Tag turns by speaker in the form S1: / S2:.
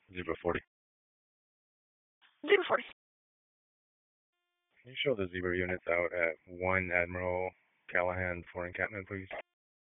S1: Zebra 40.
S2: Zebra 40.
S1: Can you show the Zebra units out at 1 Admiral Callahan for encampment, please?